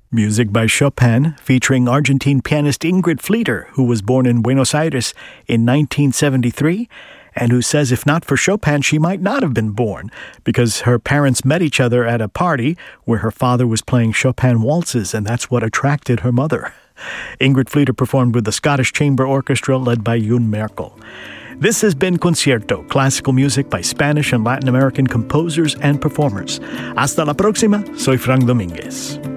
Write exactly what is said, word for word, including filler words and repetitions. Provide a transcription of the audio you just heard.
Music by Chopin, featuring Argentine pianist Ingrid Fleeter, who was born in Buenos Aires in nineteen seventy-three, and who says if not for Chopin, she might not have been born, because her parents met each other at a party where her father was playing Chopin waltzes, and that's what attracted her mother. Ingrid Fleeter performed with the Scottish Chamber Orchestra led by Jun Merkel. This has been Concierto, classical music by Spanish and Latin American composers and performers. Hasta la próxima, soy Frank Domínguez.